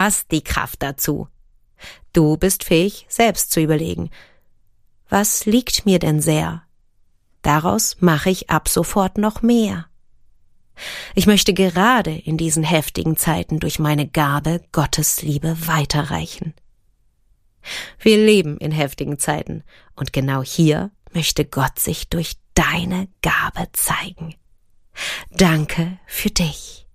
hast die Kraft dazu. Du bist fähig, selbst zu überlegen, was liegt mir denn sehr? Daraus mache ich ab sofort noch mehr. Ich möchte gerade in diesen heftigen Zeiten durch meine Gabe Gottes Liebe weiterreichen. Wir leben in heftigen Zeiten und genau hier möchte Gott sich durch deine Gabe zeigen. Danke für dich.